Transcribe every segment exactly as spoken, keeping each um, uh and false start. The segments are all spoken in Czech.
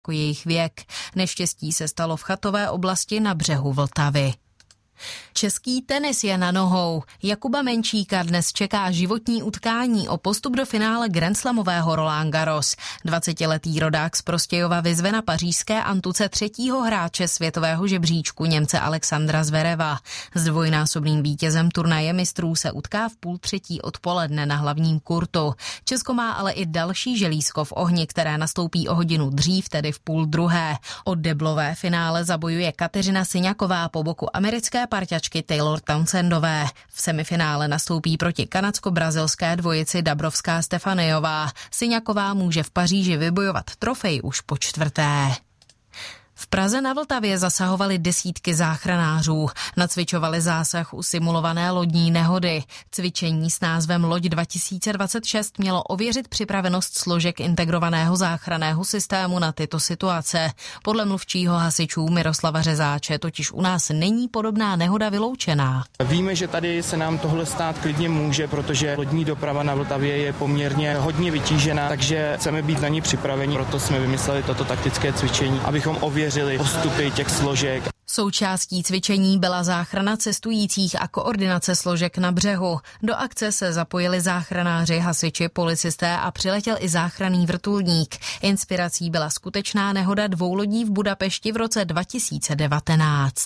jako jejich věk. Neštěstí se stalo v chatové oblasti na břehu Vltavy. Český tenis je na nohou. Jakuba Menčíka dnes čeká životní utkání o postup do finále grandslamového Roland Garros. dvacetiletý rodák z Prostějova vyzve na pařížské Antuce třetího hráče světového žebříčku Němce Alexandra Zvereva. S dvojnásobným vítězem turnaje mistrů se utká v půl třetí odpoledne na hlavním kurtu. Česko má ale i další želízko v ohni, které nastoupí o hodinu dřív, tedy v půl druhé. O deblové finále zabojuje Kateřina Syňaková po boku americké parťačky Taylor Townsendové. V semifinále nastoupí proti kanadsko-brazilské dvojici Dabrovská Stefanejová. Syňaková může v Paříži vybojovat trofej už po čtvrté. V Praze na Vltavě zasahovali desítky záchranářů. Nacvičovali zásah u simulované lodní nehody. Cvičení s názvem Loď dva tisíce dvacet šest mělo ověřit připravenost složek integrovaného záchranného systému na tyto situace. Podle mluvčího hasičů Miroslava Řezáče totiž u nás není podobná nehoda vyloučená. Víme, že tady se nám tohle stát klidně může, protože lodní doprava na Vltavě je poměrně hodně vytížená, takže chceme být na ní připraveni. Proto jsme vymysleli toto taktické cvičení, abychom ověřili postupy těch složek. Součástí cvičení byla záchrana cestujících a koordinace složek na břehu. Do akce se zapojili záchranáři, hasiči, policisté a přiletěl i záchranný vrtulník. Inspirací byla skutečná nehoda dvou lodí v Budapešti v roce dva tisíce devatenáct.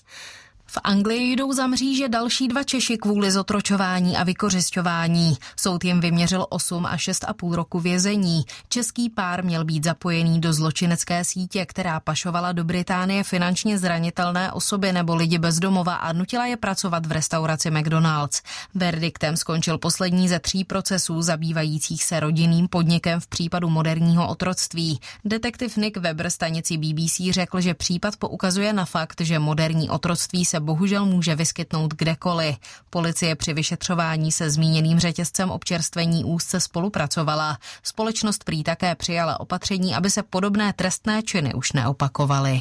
V Anglii jdou za mříže další dva Češi kvůli zotročování a vykořisťování. Soud jim vyměřil osm a šest a půl roku vězení. Český pár měl být zapojený do zločinecké sítě, která pašovala do Británie finančně zranitelné osoby nebo lidi bez domova a nutila je pracovat v restauraci McDonald's. Verdiktem skončil poslední ze tří procesů zabývajících se rodinným podnikem v případu moderního otroctví. Detektiv Nick Webber stanici B B C řekl, že případ poukazuje na fakt, že moderní otroctví se bohužel může vyskytnout kdekoliv. Policie při vyšetřování se zmíněným řetězcem občerstvení úzce spolupracovala. Společnost prý také přijala opatření, aby se podobné trestné činy už neopakovaly.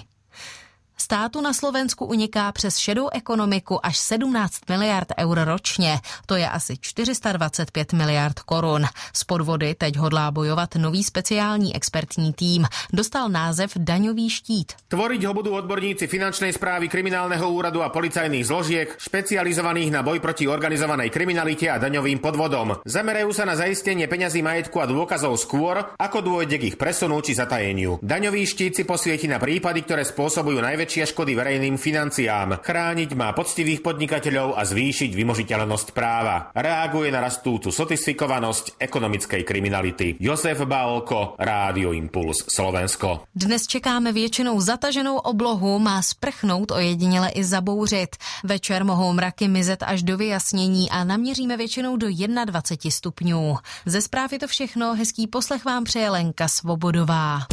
Státu na Slovensku uniká přes šedou ekonomiku až sedmnáct miliard eur ročně. To je asi čtyři sta dvacet pět miliard korun. S podvody teď hodlá bojovat nový speciální expertní tým. Dostal název Daňový štít. Tvoriť ho budú odborníci finančnej správy, kriminálneho úradu a policajných zložiek, špecializovaných na boj proti organizovanej kriminalite a daňovým podvodom. Zamerajú sa na zaistenie peňazí, majetku a dôkazov skôr, ako dôjde k ich presunu či zatajeniu. Daňový štít si posvieti na prípady, ktoré spôsobujú najväčšie škody verejným financiám. Chrániť má poctivých podnikateľov a zvýšiť vymožiteľnosť práva. Reaguje na rastúcu sofistikovanosť ekonomickej kriminality. Josef Bálko, Rádio Impuls, Slovensko. Dnes čekáme většinou zataženou oblohu, má sprchnout, ojediněle i zabouřit. Večer mohou mraky mizet až do vyjasnění a naměříme většinou do dvacet jedna stupňů. Ze zpráv je to všechno, hezký poslech vám přeje Lenka Svobodová.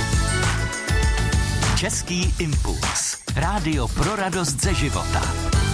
Český impuls. Rádio pro radost ze života.